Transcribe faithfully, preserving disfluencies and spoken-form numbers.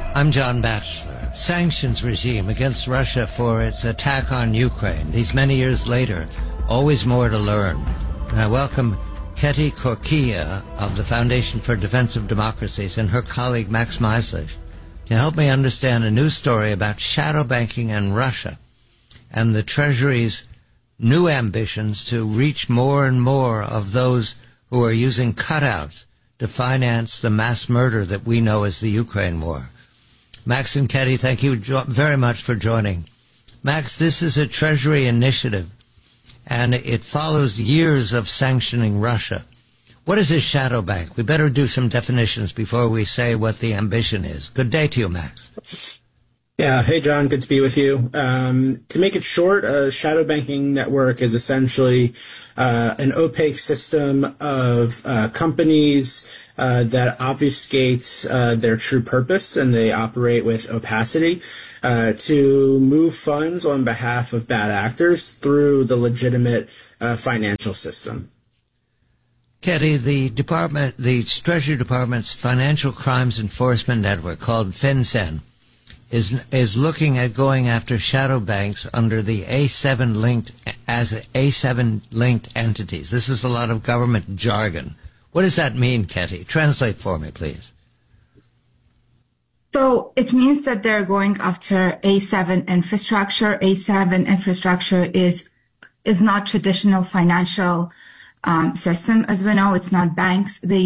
I'm John Batchelor. Sanctions regime against Russia for its attack on Ukraine. These many years later, always more to learn. I welcome Ketty Korkia of the Foundation for Defense of Democracies and her colleague Max Meislich to help me understand a new story about shadow banking and Russia and the Treasury's new ambitions to reach more and more of those who are using cutouts to finance the mass murder that we know as the Ukraine war. Max and Ketty, thank you jo- very much for joining. Max, this is a Treasury initiative, and it follows years of sanctioning Russia. What is a shadow bank? We better do some definitions before we say what the ambition is. Good day to you, Max. Yeah. Hey, John. Good to be with you. Um, to make it short, a shadow banking network is essentially uh, an opaque system of uh, companies uh, that obfuscates uh, their true purpose, and they operate with opacity uh, to move funds on behalf of bad actors through the legitimate uh, financial system. Ketty, the department, the Treasury Department's Financial Crimes Enforcement Network, called FinCEN, is is looking at going after shadow banks under the A seven linked as A seven linked entities. This is a lot of government jargon. What does that mean, Ketty? Translate for me, please. So it means that they're going after A seven infrastructure. A seven infrastructure is is not traditional financial um, system, as we know. It's not banks. They